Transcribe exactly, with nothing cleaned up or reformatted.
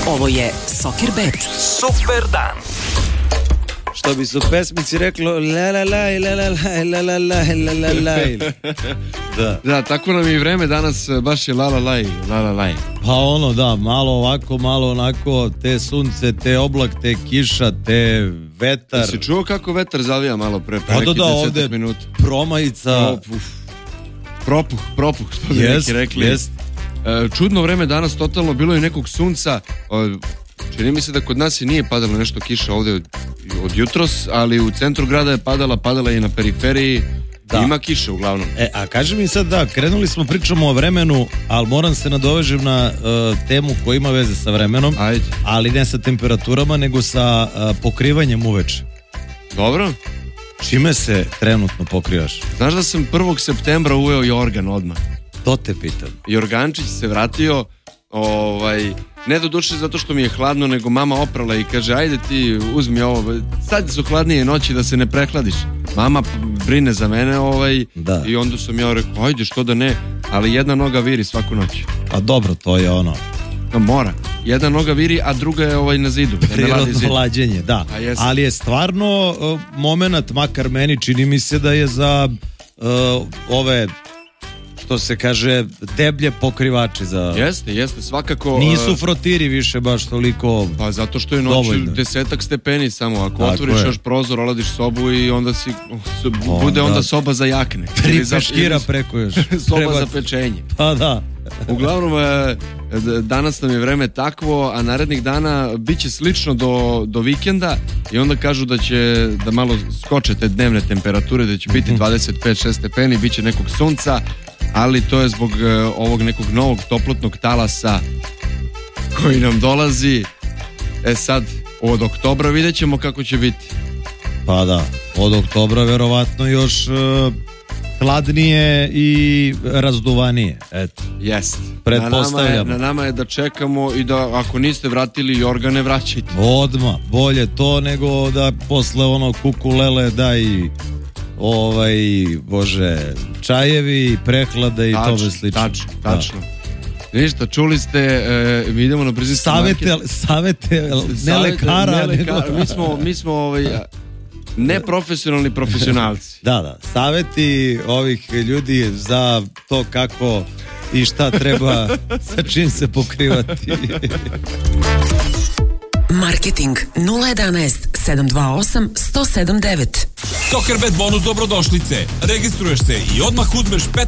Ovo je Soccer Bet. Super dan. Što bi su pesmici reklo la la la la la la la la la la la. Da. Da, tako nam je i vreme danas, baš je la la la la la la. Pa ono da, malo ovako, malo onako, te sunce, te oblak, te kiša, te vetar. Si čuo kako vetar zavija malo pre, pre Pa neki da, da, desetak ovde minuta? promajica. Propuh, propuh, propuh, što bi Jest, neki rekli. jest. E, čudno vreme danas, totalno, bilo je nekog sunca. O, čini mi se da kod nas i nije padalo nešto kiša ovde od, od jutros, ali u centru grada je padala, padala i na periferiji. Da. Ima kiše uglavnom. E, a kaži mi sad da, krenuli smo pričamo o vremenu, ali moram se nadovežem na uh, temu koja ima veze sa vremenom. Ajde. Ali ne sa temperaturama, nego sa uh, pokrivanjem uveče. Dobro. Čime se trenutno pokrivaš? Znaš da sam prvog septembra uveo jorgan odmah. To te pitam. Jorgančić se vratio, ovaj, ne do duše zato što mi je hladno, nego mama oprala i kaže, ajde ti uzmi ovo, sad su hladnije noći da se ne prehladiš. Mama brine za mene, ovaj, da. I onda sam ja rekao, ajde što da ne, ali jedna noga viri svaku noć. A dobro, to je ono. No, mora. Jedna noga viri, a druga je ovaj na zidu. Prirodno hlađenje, da. Ali je stvarno uh, moment, makar meni čini mi se da je za uh, ove, što se kaže, deblje pokrivače za... Jeste, jeste, svakako... Nisu uh, frotiri više baš toliko... Pa zato što je noć desetak stepeni samo. Ako tako otvoriš je. Još prozor, oladiš sobu i onda si... Onda, bude onda soba za jakne. Tri peškira preko još. Soba Treba... za pečenje. Pa da. Uglavnom, danas nam je vreme takvo, a narednih dana bit će slično do, do vikenda i onda kažu da će da malo skoče te dnevne temperature, da će biti dvadeset pet šest stepeni, bit će nekog sunca, ali to je zbog ovog nekog novog toplotnog talasa koji nam dolazi. E sad, od oktobra vidjet ćemo kako će biti. Pa da, od oktobra verovatno još... Uh... hladnije i razduvanije. Eto. Jest. Pretpostavljamo. Na nama, je, na nama je da čekamo i da ako niste vratili jorgane, vraćajte. Odmah. Bolje to nego da posle ono kukulele da i ovaj, bože, čajevi, prehlade i tačno, tome slično. Tačno, tačno. Da. Ništa, čuli ste, e, mi idemo na brzinski savete, market. Savete, ne savete, lekara. Ne lekara. Nego... Mi smo, mi smo ovaj... neprofesionalni profesionalci. Da, da. Saveti ovih ljudi za to kako i šta treba, sa čim se pokrivati. Marketing nula jedanaest sedam dva osam jedan zero sedam devet. Soccer Bet bonus dobrodošlice. Registruješ se i odmah uzmeš